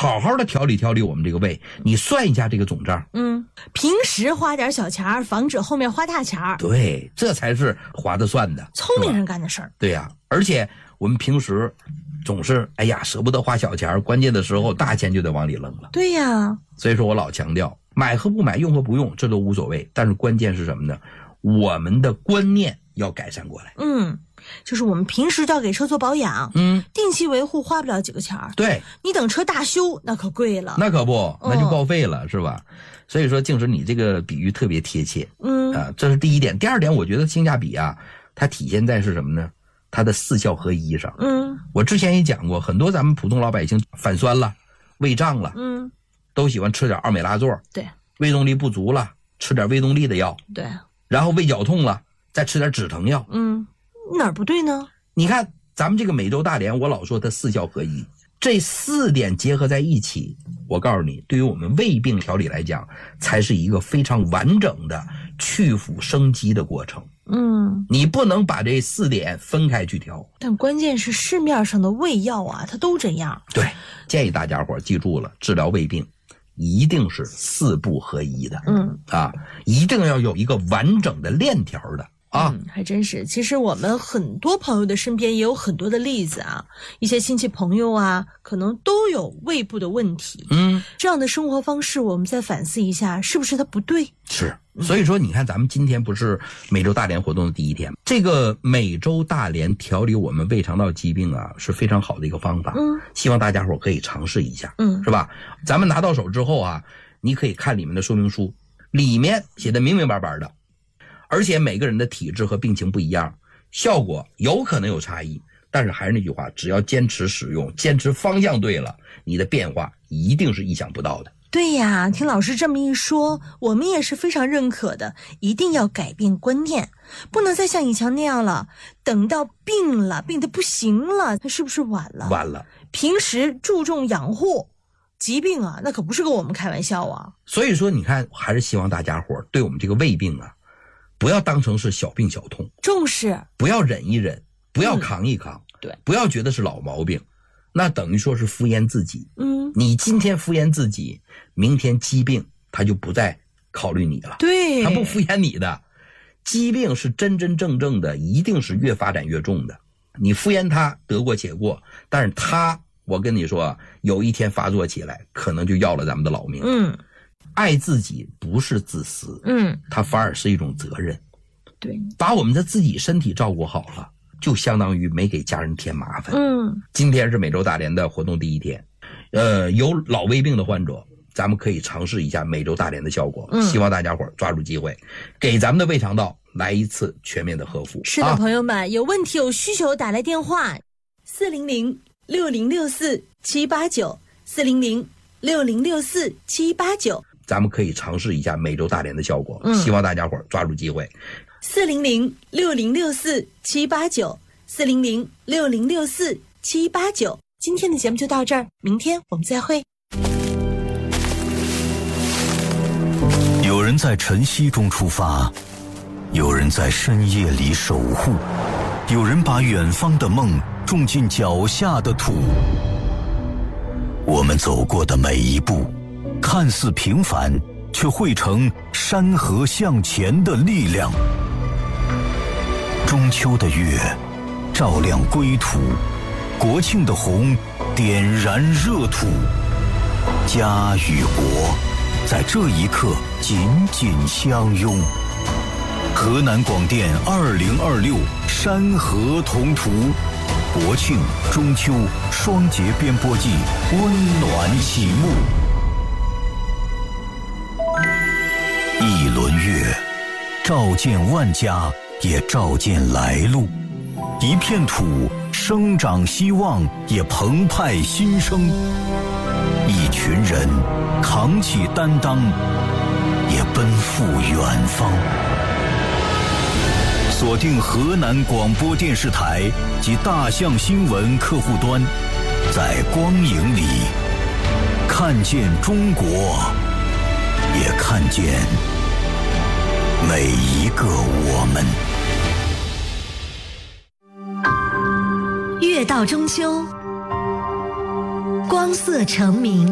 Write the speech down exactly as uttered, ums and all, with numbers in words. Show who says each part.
Speaker 1: 好好的调理调理我们这个胃，你算一下这个总账。
Speaker 2: 嗯，平时花点小钱儿，防止后面花大钱儿。
Speaker 1: 对，这才是划得算的，
Speaker 2: 聪明人干的事儿。
Speaker 1: 对呀、啊，而且我们平时总是哎呀舍不得花小钱，关键的时候大钱就得往里扔了。
Speaker 2: 对呀，
Speaker 1: 所以说我老强调，买和不买，用和不用，这都无所谓，但是关键是什么呢？我们的观念要改善过来。
Speaker 2: 嗯，就是我们平时就要给车做保养，
Speaker 1: 嗯，
Speaker 2: 定期维护花不了几个钱儿。
Speaker 1: 对，
Speaker 2: 你等车大修那可贵了，
Speaker 1: 那可不，那就报废了，嗯、是吧？所以说静时你这个比喻特别贴切。
Speaker 2: 嗯
Speaker 1: 啊，这是第一点。第二点，我觉得性价比啊，它体现在是什么呢？它的四效合一上。
Speaker 2: 嗯，
Speaker 1: 我之前也讲过，很多咱们普通老百姓反酸了、胃胀了，
Speaker 2: 嗯，
Speaker 1: 都喜欢吃点奥美拉唑。
Speaker 2: 对，
Speaker 1: 胃动力不足了，吃点胃动力的药。
Speaker 2: 对，
Speaker 1: 然后胃绞痛了，再吃点止疼药。
Speaker 2: 嗯，哪儿不对呢？
Speaker 1: 你看咱们这个美洲大连，我老说它四效合一，这四点结合在一起，我告诉你，对于我们胃病调理来讲，才是一个非常完整的去腐生肌的过程。
Speaker 2: 嗯，
Speaker 1: 你不能把这四点分开去调。
Speaker 2: 但关键是市面上的胃药啊，它都这样。
Speaker 1: 对，建议大家伙记住了，治疗胃病一定是四不合一的。
Speaker 2: 嗯
Speaker 1: 啊，一定要有一个完整的链条的。啊、
Speaker 2: 嗯，还真是。其实我们很多朋友的身边也有很多的例子啊，一些亲戚朋友啊，可能都有胃部的问题。
Speaker 1: 嗯，
Speaker 2: 这样的生活方式，我们再反思一下，是不是它不对？
Speaker 1: 是。所以说，你看咱们今天不是美洲大连活动的第一天，这个美洲大连调理我们胃肠道疾病啊，是非常好的一个方法。
Speaker 2: 嗯，
Speaker 1: 希望大家伙可以尝试一下。
Speaker 2: 嗯，
Speaker 1: 是吧？咱们拿到手之后啊，你可以看里面的说明书，里面写的明明白白的。而且每个人的体质和病情不一样，效果有可能有差异，但是还是那句话，只要坚持使用，坚持方向对了，你的变化一定是意想不到的。
Speaker 2: 对呀，听老师这么一说，我们也是非常认可的，一定要改变观念，不能再像以前那样了，等到病了，病得不行了，那是不是晚了？
Speaker 1: 晚了。
Speaker 2: 平时注重养护，疾病啊，那可不是跟我们开玩笑啊。
Speaker 1: 所以说你看，还是希望大家伙对我们这个胃病啊，不要当成是小病小痛，
Speaker 2: 重视，
Speaker 1: 不要忍一忍，不要扛一扛，
Speaker 2: 嗯、对，
Speaker 1: 不要觉得是老毛病，那等于说是敷衍自己。
Speaker 2: 嗯，
Speaker 1: 你今天敷衍自己，明天疾病他就不再考虑你了，
Speaker 2: 对，
Speaker 1: 他不敷衍你的。疾病是真真正正的，一定是越发展越重的。你敷衍他得过且过，但是他，我跟你说，有一天发作起来，可能就要了咱们的老命。
Speaker 2: 嗯。
Speaker 1: 爱自己不是自私，
Speaker 2: 嗯，
Speaker 1: 它反而是一种责任。
Speaker 2: 对，
Speaker 1: 把我们的自己身体照顾好了，就相当于没给家人添麻烦。
Speaker 2: 嗯，
Speaker 1: 今天是美洲大连的活动第一天，呃，有老胃病的患者，咱们可以尝试一下美洲大连的效果。嗯，希望大家伙抓住机会，给咱们的胃肠道来一次全面的呵护。
Speaker 2: 是的，
Speaker 1: 啊、
Speaker 2: 朋友们，有问题有需求打来电话四零零六零六四七八九四零零六零六四七八九。
Speaker 1: 咱们可以尝试一下美洲大连的效果。
Speaker 2: 嗯，
Speaker 1: 希望大家伙抓住机会。
Speaker 2: 四零零六零六四七八九四零零六零六四七八九。今天的节目就到这儿，明天我们再会。
Speaker 3: 有人在晨曦中出发，有人在深夜里守护，有人把远方的梦种进脚下的土。我们走过的每一步看似平凡，却汇成山河向前的力量。中秋的月照亮归途，国庆的红点燃热土。家与国在这一刻紧紧相拥。河南广电二零二六山河同途，国庆、中秋双节编播季温暖启幕。一轮月，照见万家，也照见来路；一片土，生长希望，也澎湃新生；一群人，扛起担当，也奔赴远方。锁定河南广播电视台及大象新闻客户端，在光影里看见中国，也看见每一个我们。
Speaker 4: 月到中秋，光色成明。